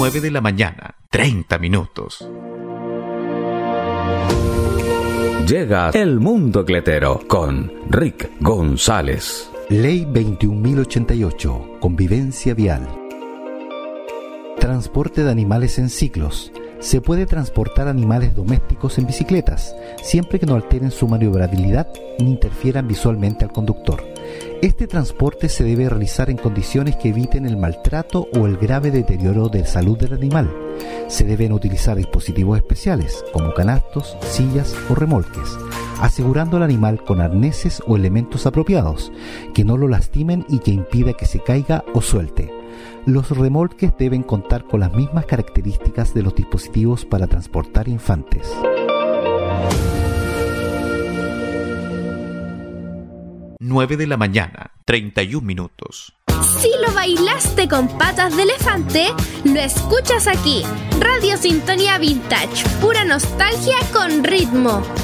9 de la mañana, 30 minutos. Llega El Mundo Cletero con Rick González. Ley 21.088. Convivencia vial. Transporte de animales en ciclos. Se puede transportar animales domésticos en bicicletas, siempre que no alteren su maniobrabilidad ni interfieran visualmente al conductor. Este transporte se debe realizar en condiciones que eviten el maltrato o el grave deterioro de salud del animal. Se deben utilizar dispositivos especiales, como canastos, sillas o remolques, asegurando al animal con arneses o elementos apropiados, que no lo lastimen y que impida que se caiga o suelte. Los remolques deben contar con las mismas características de los dispositivos para transportar infantes. Nueve de la mañana, 31 minutos. Si lo bailaste con patas de elefante, lo escuchas aquí. Radio Sintonía Vintage, pura nostalgia con ritmo.